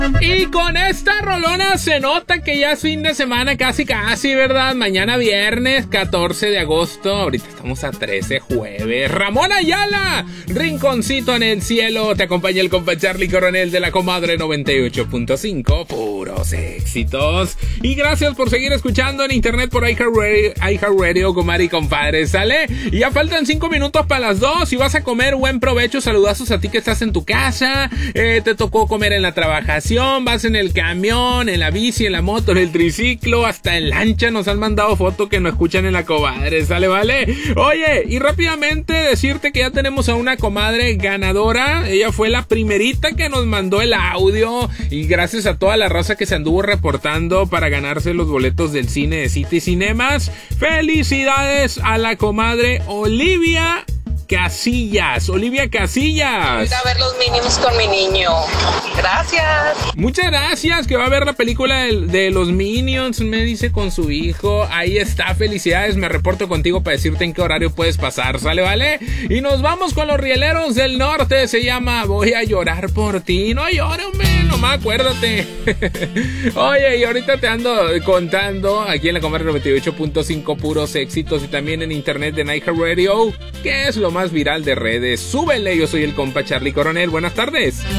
Y con esta rolona se nota que ya es fin de semana casi, ¿verdad? Mañana viernes 14 de agosto, ahorita estamos a 13, jueves. Ramón Ayala, Rinconcito en el cielo, te acompaña el compa Charlie Coronel de la Comadre 98.5, puros éxitos. Y gracias por seguir escuchando en internet por iHeartRadio, comadre y compadre, ¿sale? Y ya faltan 5 minutos para las 2, si vas a comer, buen provecho, saludazos a ti que estás en tu casa, te tocó comer en la trabajación, vas en el camión, en la bici, en la moto, en el triciclo, hasta en lancha nos han mandado fotos que nos escuchan en la comadre, ¿sale? ¿Vale? Oye, y rápidamente decirte que ya tenemos a una comadre ganadora, ella fue la primerita que nos mandó el audio y gracias a toda la raza que se anduvo reportando para ganarse los boletos del cine de City Cinemas, felicidades a la comadre Olivia Casillas. Voy a ir a ver los Minions con mi niño. Gracias. Muchas gracias, que va a ver la película de los Minions, me dice, con su hijo. Ahí está, felicidades, me reporto contigo para decirte en qué horario puedes pasar, ¿sale, vale? Y nos vamos con los Rieleros del Norte, se llama Voy a llorar por ti. No llores, hombre, nomás acuérdate. Oye, y ahorita te ando contando aquí en la Comadre 98.5 puros éxitos y también en internet de iHeartRadio, que es lo más viral de redes. Súbele, yo soy el compa Charlie Coronel, buenas tardes.